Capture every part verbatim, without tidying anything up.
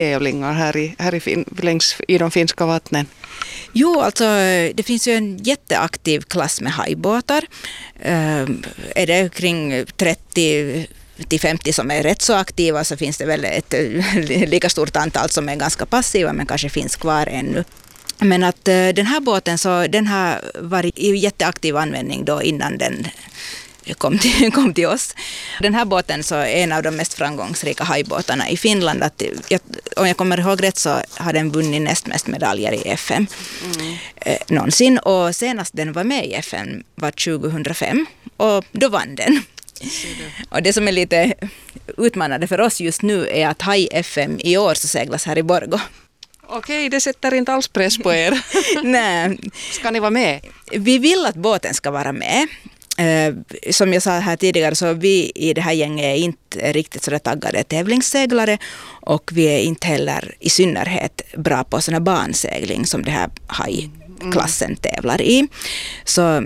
tävlingar här, i, här i, fin, längs, i de finska vattnen? Jo, alltså det finns ju en jätteaktiv klass med hajbåtar. Uh, är det kring trettio till femtio som är rätt så aktiva, så finns det väl ett lika stort antal som är ganska passiva men kanske finns kvar ännu. Men att uh, den här båten, så den har varit i jätteaktiv användning då innan den kom till, kom till oss. Den här båten så är en av de mest framgångsrika hajbåtarna i Finland. Att, jag, om jag kommer ihåg rätt så har den vunnit näst mest medaljer i F M mm. eh, någonsin. Och senast den var med i F M var tjugohundrafem och då vann den. Och det som är lite utmanande för oss just nu är att Haj F M i år så seglas här i Borgå. Okej, det sätter inte alls press på er. Nej. Ska ni vara med? Vi vill att båten ska vara med. Eh, som jag sa här tidigare, så vi i det här gänget är inte riktigt så taggade tävlingsseglare, och vi är inte heller i synnerhet bra på såna bansegling som det här hajklassen tävlar i. Så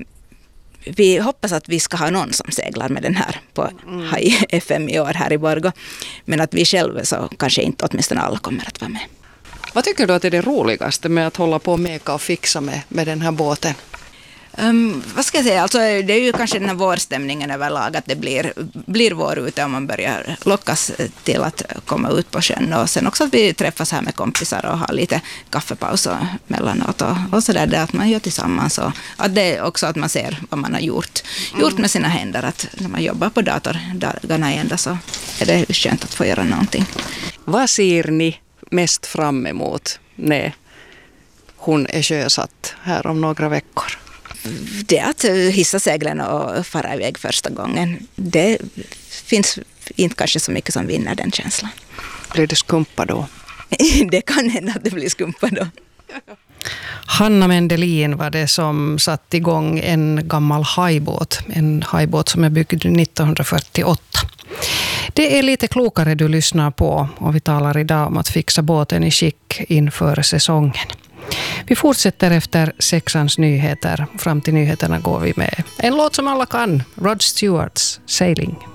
vi hoppas att vi ska ha någon som seglar med den här på mm. Haj F M i år här i Borgå, men att vi själva så kanske inte åtminstone alla kommer att vara med. Vad tycker du att är det roligaste med att hålla på och meka och fixa med, med den här båten? Um, vad ska jag säga, alltså, det är ju kanske den här vårstämningen överlag, att det blir, blir vår ute om man börjar lockas till att komma ut på sjön, och sen också att vi träffas här med kompisar och har lite kaffepaus och mellanåt och, och sådär, det att man gör tillsammans, och att det är också att man ser vad man har gjort, gjort med sina händer, att när man jobbar på datordagarna ända så är det skönt att få göra någonting. Vad ser ni mest fram emot när hon är sjösatt här om några veckor? Det att hissa seglen och fara iväg första gången, det finns inte kanske så mycket som vinner den känslan. Blir det skumpa då? Det kan hända att det blir skumpa då. Hanna Mendelin var det som satt igång en gammal hajbåt. En hajbåt som är byggd nittonhundrafyrtioåtta. Det är lite klokare du lyssnar på, och vi talar idag om att fixa båten i skick inför säsongen. Vi fortsätter efter sexans nyheter. Fram till nyheterna går vi med en låt som alla kan. Rod Stewarts Sailing.